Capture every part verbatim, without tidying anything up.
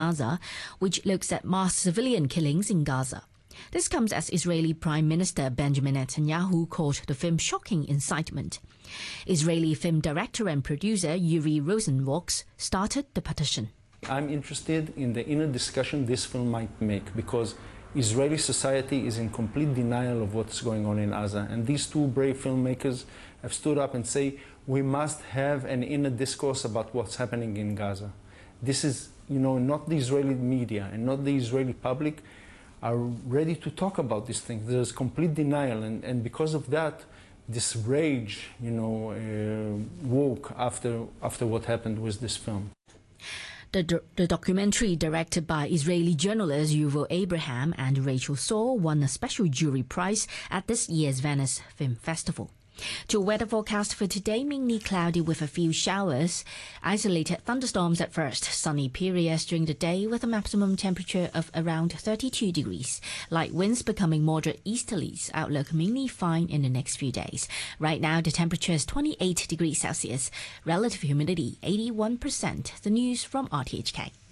Gaza, which looks at mass civilian killings in Gaza. This comes as Israeli Prime Minister Benjamin Netanyahu called the film shocking incitement. Israeli film director and producer Yuri Rosenworks started the petition. I'm interested in the inner discussion this film might make, because Israeli society is in complete denial of what's going on in Gaza. And these two brave filmmakers have stood up and say, we must have an inner discourse about what's happening in Gaza. This is, you know, not the Israeli media and not the Israeli public are ready to talk about these things. There's complete denial, and, and because of that, this rage, you know, uh, woke after, after what happened with this film. The, the documentary, directed by Israeli journalists Yuval Abraham and Rachel Saul, won a special jury prize at this year's Venice Film Festival. To weather forecast for today, mainly cloudy with a few showers. Isolated thunderstorms at first. Sunny periods during the day with a maximum temperature of around thirty-two degrees. Light winds becoming moderate easterlies. Outlook mainly fine in the next few days. Right now, the temperature is twenty-eight degrees Celsius. Relative humidity eighty-one percent. The news from R T H K.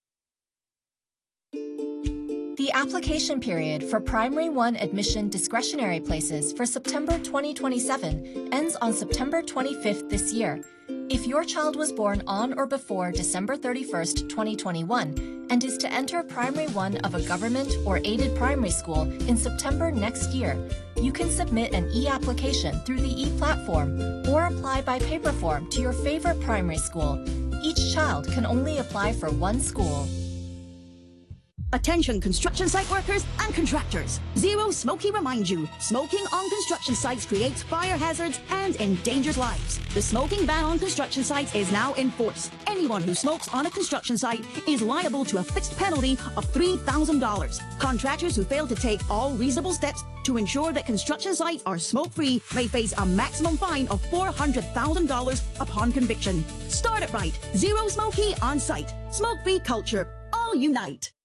The application period for Primary one admission discretionary places for September twenty twenty-seven ends on September twenty-fifth this year. If your child was born on or before December thirty-first, twenty twenty-one and is to enter Primary one of a government or aided primary school in September next year, you can submit an e-application through the e-platform or apply by paper form to your favorite primary school. Each child can only apply for one school. Attention construction site workers and contractors. Zero Smoky reminds you, smoking on construction sites creates fire hazards and endangers lives. The smoking ban on construction sites is now in force. Anyone who smokes on a construction site is liable to a fixed penalty of three thousand dollars. Contractors who fail to take all reasonable steps to ensure that construction sites are smoke-free may face a maximum fine of four hundred thousand dollars upon conviction. Start it right. Zero Smoky on site. Smoke-free culture. All unite.